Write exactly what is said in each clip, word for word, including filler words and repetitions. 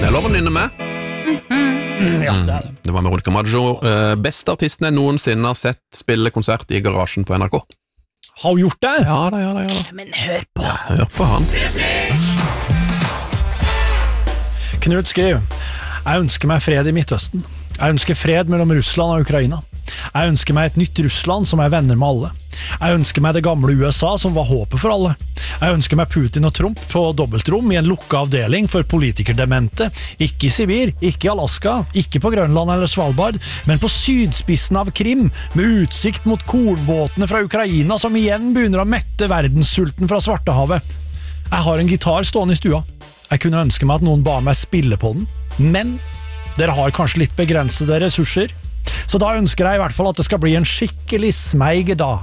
Det er lov å nynne med. Mm, ja, det er det. Det var Veronica Maggio. Uh, beste artisten jeg noensinne har sett spille konsert i garasjen på N R K. Har hun gjort det? Ja da, ja da, ja da. Men hør på. Ja, hør på han. Knut skriver: Jeg ønsker meg fred i Midtøsten. Jeg ønsker fred mellom Russland og Ukraina. Jeg ønsker meg et nytt Russland som er venner med alle. Jeg ønsker meg det gamle U S A som var håpet for alle. Jeg ønsker meg Putin og Trump på dobbeltrom i en lukka avdeling for politikerdemente. Ikke i Sibir, ikke i Alaska, ikke på Grønland eller Svalbard, men på sydspissen av Krim, med utsikt mot kornbåtene fra Ukraina som igjen begynner å mette verdenssulten fra Svartehavet. Jeg har en gitar stående i stua. Jeg kunne ønske meg at noen ba meg spille på den, men dere har kanskje litt begrensede ressurser. Så da ønsker jeg i hvert fall at det skal bli en skikkelig smeiger da.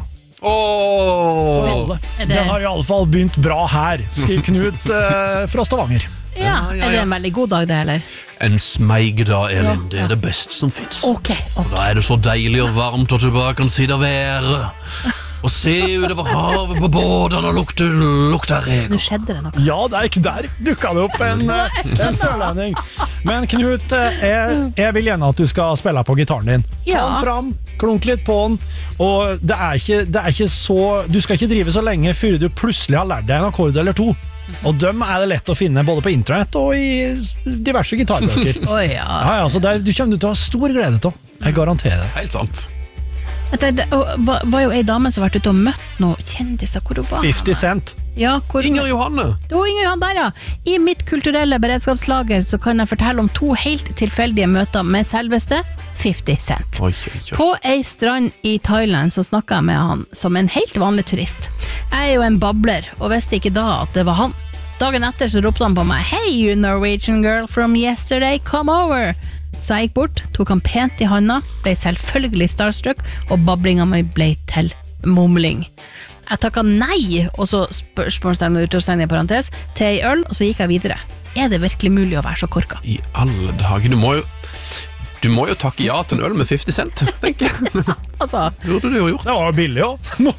For alle. Er det- Den har i alle fall begynt bra her, skriver Knut eh, fra Stavanger. Ja, Ja, ja, er det ja. en veldig god dag det, eller? En smeigda, Elin, det er det beste som finnes. Ok, ok. Da er det så deilig og varmt at du bare kan sitte og være og se utover havet på båten og lukte, lukte reg. Nå skjedde det noe. Ja, det er ikke der dukket det opp en, eh, en sørlending. Men Knut, eh, jeg, jeg vil gjerne at du skal spille på gitaren din. Ta Ja. den fram, klunk litt på den, og det er ikke, det er ikke så, du skal ikke drive så lenge før du plutselig har lært deg en akkord eller to. Og dem er det lett å finne både på internett og i diverse gitarbøker. Å ja. Ja, ja, så det, er- du kommer til å ha stor glede til. Jeg garanterer det. Helt sant. Jeg tenkte, og var, var jo ei dame som har vært ute og møtt noen kjendiser. Hvor var fifty Cent. Ja, hvor... Inger Johanne. Det var Inger Johanne der, ja. I mitt kulturelle beredskapslager så kan jeg fortelle om to helt tilfeldige møter med selveste fifty Cent. Oi, oi, oi. På ei strand i Thailand så snakket jeg med han som en helt vanlig turist. Jeg er jo en babler, og visste ikke da at det var han. Dagen etter så ropte han på meg: «Hey, you Norwegian girl from yesterday, come over!» Så jeg gikk bort, tok han pent i handa, ble selvfølgelig starstruck, og bablinga mi ble til mumling. Jeg takket nei, og så spørsmålstegn og utropstegn i parentes, til ei øl, og så gikk jeg videre. Er det virkelig mulig å være så korka? I alle dager, du må jo Du må jo takke ja til en øl med fifty cent, tenker jeg. Altså, Burde du jo gjort. Det var jo billig også.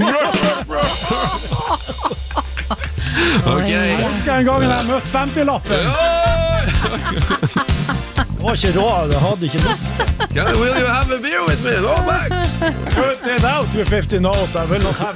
Ok. Jeg husker en gang jeg møtte femti-lappen. Det var ikke råd, det hadde ikke nok. Will you have a beer with me? No, Max. Put it out, you fifty note, I will not have